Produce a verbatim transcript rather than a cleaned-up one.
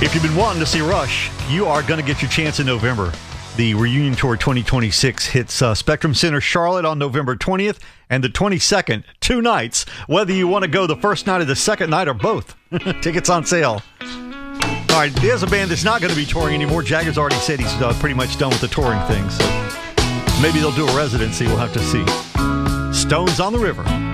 If you've been wanting to see Rush, you are going to get your chance in November. The Reunion Tour twenty twenty-six hits uh, Spectrum Center Charlotte on November twentieth and the twenty-second, two nights, whether you want to go the first night or the second night or both. Tickets on sale. All right, there's a band that's not going to be touring anymore. Jagger's already said he's uh, pretty much done with the touring thing, so maybe they'll do a residency. We'll have to see. Stones on the River.